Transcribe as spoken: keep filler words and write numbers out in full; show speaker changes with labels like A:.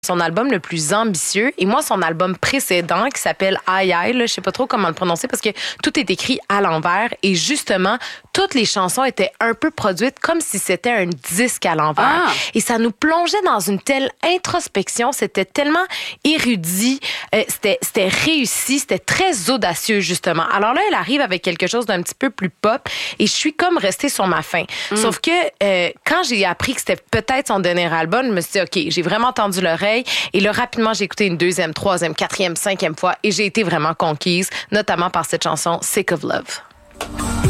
A: son album le plus ambitieux. Et moi, son album précédent, qui s'appelle Aïe Aïe, là, je sais pas trop comment le prononcer parce que tout est écrit à l'envers. Et justement, toutes les chansons étaient un peu produites comme si c'était un disque à l'envers.
B: Ah.
A: Et ça nous plongeait dans une telle introspection. C'était tellement érudit. Euh, c'était, c'était réussi. C'était très audacieux, justement. Alors là, elle arrive avec quelque chose d'un petit peu plus pop. Et je suis comme restée sur ma faim. Mm. Sauf que euh, quand j'ai appris que c'était peut-être son dernier album, je me suis dit, OK, j'ai vraiment tendu l'oreille. Et là, rapidement, j'ai écouté une deuxième, troisième, quatrième, cinquième fois et j'ai été vraiment conquise, notamment par cette chanson Sick of Love.